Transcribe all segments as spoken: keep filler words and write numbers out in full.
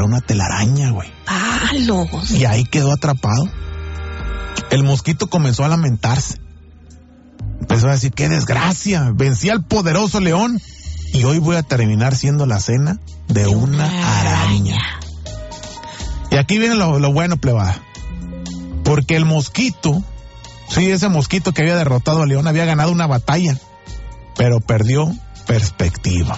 una telaraña, güey. ¡Palos! Y ahí quedó atrapado. El mosquito comenzó a lamentarse. Empezó a decir, qué desgracia, vencí al poderoso león y hoy voy a terminar siendo la cena de, de una, una araña. araña. Y aquí viene lo, lo bueno, plebada. Porque el mosquito, sí, ese mosquito que había derrotado al león había ganado una batalla, pero perdió perspectiva.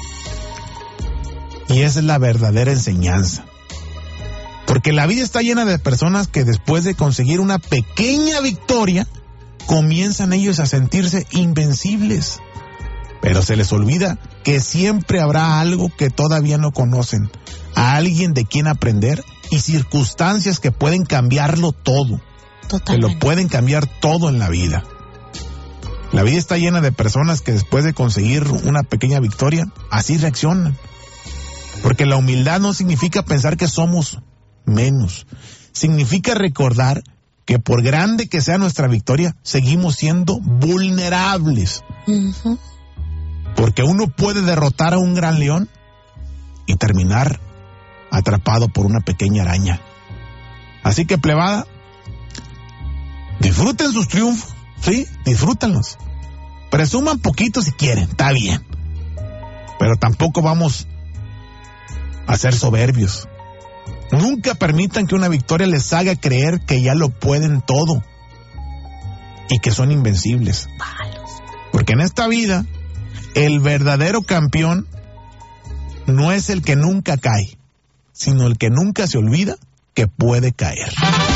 Y esa es la verdadera enseñanza. Porque la vida está llena de personas que después de conseguir una pequeña victoria, comienzan ellos a sentirse invencibles. Pero se les olvida que siempre habrá algo que todavía no conocen, a alguien de quien aprender y circunstancias que pueden cambiarlo todo. Totalmente. Que lo pueden cambiar todo en la vida. La vida está llena de personas que después de conseguir una pequeña victoria, así reaccionan. Porque la humildad no significa pensar que somos menos. Significa recordar que por grande que sea nuestra victoria, seguimos siendo vulnerables. Uh-huh. Porque uno puede derrotar a un gran león y terminar atrapado por una pequeña araña. Así que, plebada, disfruten sus triunfos, sí, disfrútenlos. Presuman poquito si quieren, está bien. Pero tampoco vamos a ser soberbios. Nunca permitan que una victoria les haga creer que ya lo pueden todo y que son invencibles. Porque en esta vida, el verdadero campeón no es el que nunca cae, sino el que nunca se olvida que puede caer.